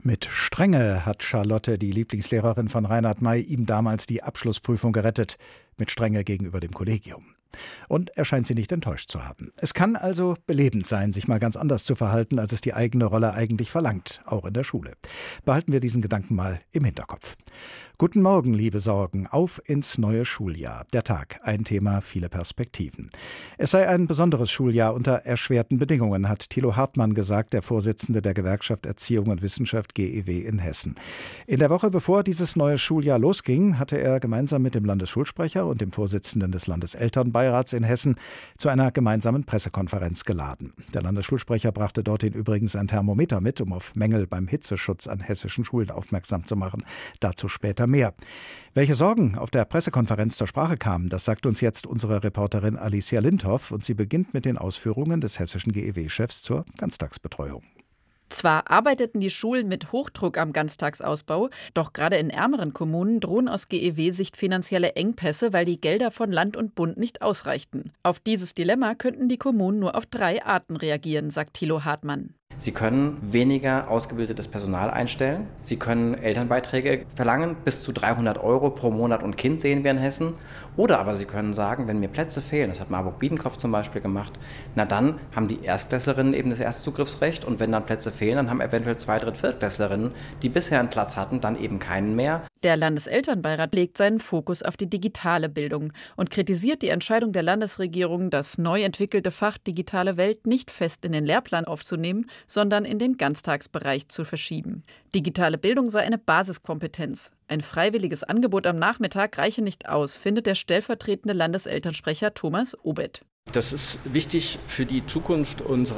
Mit Strenge hat Charlotte, die Lieblingslehrerin von Reinhard May, ihm damals die Abschlussprüfung gerettet. Mit Strenge gegenüber dem Kollegium. Und er scheint sie nicht enttäuscht zu haben. Es kann also belebend sein, sich mal ganz anders zu verhalten, als es die eigene Rolle eigentlich verlangt, auch in der Schule. Behalten wir diesen Gedanken mal im Hinterkopf. Guten Morgen, liebe Sorgen, auf ins neue Schuljahr. Der Tag, ein Thema, viele Perspektiven. Es sei ein besonderes Schuljahr unter erschwerten Bedingungen, hat Thilo Hartmann gesagt, der Vorsitzende der Gewerkschaft Erziehung und Wissenschaft GEW in Hessen. In der Woche bevor dieses neue Schuljahr losging, hatte er gemeinsam mit dem Landesschulsprecher und dem Vorsitzenden des Landeselternbeirats in Hessen zu einer gemeinsamen Pressekonferenz geladen. Der Landesschulsprecher brachte dorthin übrigens ein Thermometer mit, um auf Mängel beim Hitzeschutz an hessischen Schulen aufmerksam zu machen. Dazu später mehr. Welche Sorgen auf der Pressekonferenz zur Sprache kamen, das sagt uns jetzt unsere Reporterin Alicia Lindhoff, und sie beginnt mit den Ausführungen des hessischen GEW-Chefs zur Ganztagsbetreuung. Zwar arbeiteten die Schulen mit Hochdruck am Ganztagsausbau, doch gerade in ärmeren Kommunen drohen aus GEW-Sicht finanzielle Engpässe, weil die Gelder von Land und Bund nicht ausreichten. Auf dieses Dilemma könnten die Kommunen nur auf 3 Arten reagieren, sagt Thilo Hartmann. Sie können weniger ausgebildetes Personal einstellen. Sie können Elternbeiträge verlangen, bis zu 300 € pro Monat und Kind sehen wir in Hessen. Oder aber Sie können sagen, wenn mir Plätze fehlen, das hat Marburg-Biedenkopf zum Beispiel gemacht, na dann haben die Erstklässlerinnen eben das Erstzugriffsrecht, und wenn dann Plätze fehlen, dann haben eventuell 2-, 3-, 4-Klässlerinnen, die bisher einen Platz hatten, dann eben keinen mehr. Der Landeselternbeirat legt seinen Fokus auf die digitale Bildung und kritisiert die Entscheidung der Landesregierung, das neu entwickelte Fach Digitale Welt nicht fest in den Lehrplan aufzunehmen, sondern in den Ganztagsbereich zu verschieben. Digitale Bildung sei eine Basiskompetenz. Ein freiwilliges Angebot am Nachmittag reiche nicht aus, findet der stellvertretende Landeselternsprecher Thomas Obeth. Das ist wichtig für die Zukunft unserer